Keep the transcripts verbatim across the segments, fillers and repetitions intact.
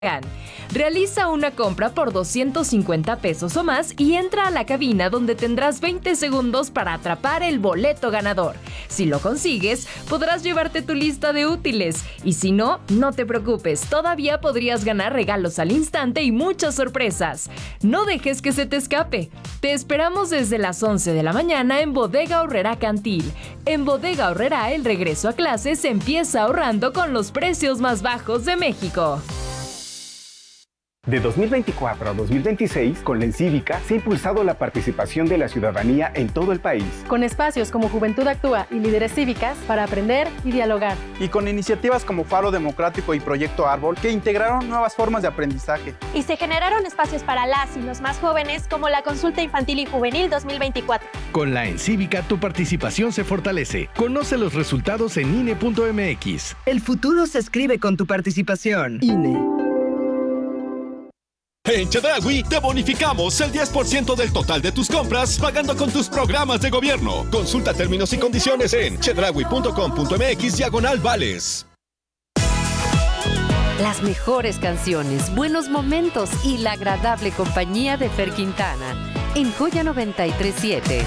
Realiza una compra por doscientos cincuenta pesos o más y entra a la cabina donde tendrás veinte segundos para atrapar el boleto ganador. Si lo consigues, podrás llevarte tu lista de útiles y si no, no te preocupes, todavía podrías ganar regalos al instante y muchas sorpresas. No dejes que se te escape. Te esperamos desde las once de la mañana en Bodega Aurrerá Cantil. En Bodega Aurrerá el regreso a clases se empieza ahorrando con los precios más bajos de México. De dos mil veinticuatro a dos mil veintiséis, con la Encívica se ha impulsado la participación de la ciudadanía en todo el país. Con espacios como Juventud Actúa y Líderes Cívicas para aprender y dialogar. Y con iniciativas como Faro Democrático y Proyecto Árbol que integraron nuevas formas de aprendizaje. Y se generaron espacios para las y los más jóvenes como la Consulta Infantil y Juvenil dos mil veinticuatro. Con la Encívica tu participación se fortalece. Conoce los resultados en I N E punto M X. El futuro se escribe con tu participación. I N E. En Chedraui te bonificamos el diez por ciento del total de tus compras pagando con tus programas de gobierno. Consulta términos y condiciones en chedraui punto com punto m x diagonal vales. Las mejores canciones, buenos momentos y la agradable compañía de Fer Quintana en Joya noventa y tres punto siete.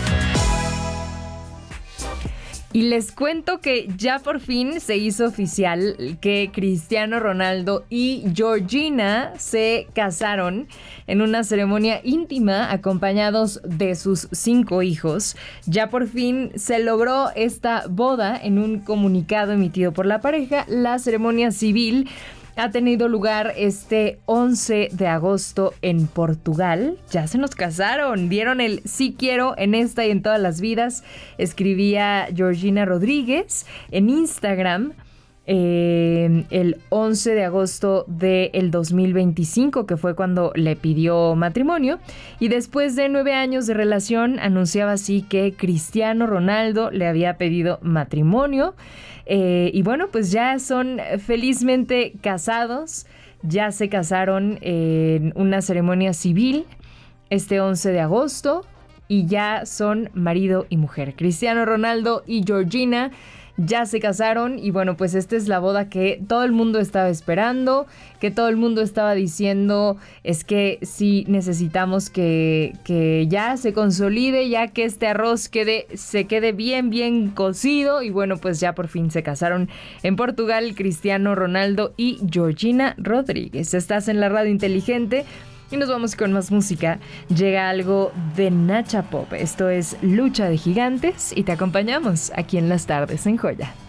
Y les cuento que ya por fin se hizo oficial que Cristiano Ronaldo y Georgina se casaron en una ceremonia íntima acompañados de sus cinco hijos. Ya por fin se logró esta boda en un comunicado emitido por la pareja. La ceremonia civil ha tenido lugar este once de agosto en Portugal. Ya se nos casaron, dieron el sí quiero en esta y en todas las vidas, escribía Georgina Rodríguez en Instagram eh, el once de agosto del dos mil veinticinco, que fue cuando le pidió matrimonio. Y después de nueve años de relación, anunciaba así que Cristiano Ronaldo le había pedido matrimonio. Eh, y bueno, pues ya son felizmente casados, ya se casaron en una ceremonia civil este once de agosto y ya son marido y mujer. Cristiano Ronaldo y Georgina ya se casaron y bueno, pues esta es la boda que todo el mundo estaba esperando, que todo el mundo estaba diciendo es que sí necesitamos que, que ya se consolide, ya que este arroz quede, se quede bien, bien cocido y bueno, pues ya por fin se casaron en Portugal Cristiano Ronaldo y Georgina Rodríguez. Estás en la radio inteligente. Y nos vamos con más música. Llega algo de Nacha Pop. Esto es Lucha de Gigantes y te acompañamos aquí en las tardes en Joya.